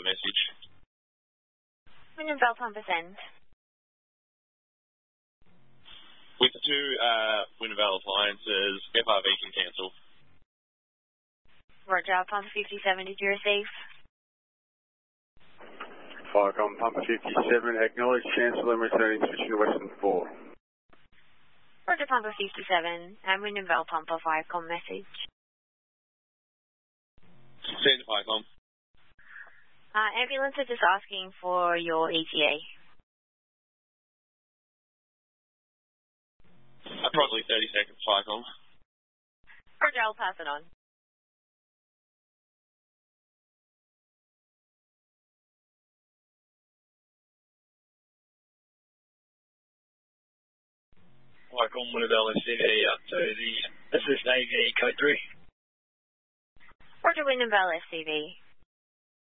a message. Wyndham Vale Pumper send. With 2 Wyndham Vale appliances, FRV can cancel. Roger, Pumper 57, did you receive? Firecom, Pumper 57, acknowledge, cancel and returning switch to Western 4. Roger, Pumper 57, and Wyndham Vale Pumper Firecom message. Send to Firecom. Ambulance are just asking for your ETA. Approximately 30 seconds, Firecom. Roger, I'll pass it on. Firecom, Wyndham Vale SCV up to the SSAV code 3. Roger, Wyndham Vale SCV.